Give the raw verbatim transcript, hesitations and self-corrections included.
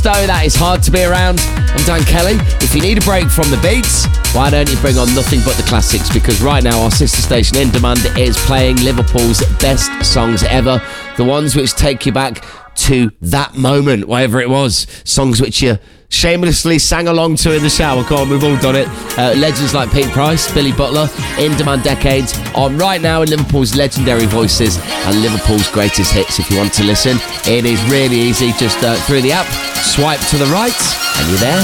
Tiesto, that is Hard to Be Around. I'm Dan Kelly. If you need a break from the beats, why don't you bring on Nothing But the Classics? Because right now our sister station In Demand is playing Liverpool's best songs ever. The ones which take you back to that moment, whatever it was. Songs which you shamelessly sang along to in the shower. Come on, we've all done it. Uh, legends like Pete Price, Billy Butler, In Demand Decades on right now in Liverpool's legendary voices and Liverpool's greatest hits. If you want to listen, it is really easy. Just uh, through the app, swipe to the right and you're there.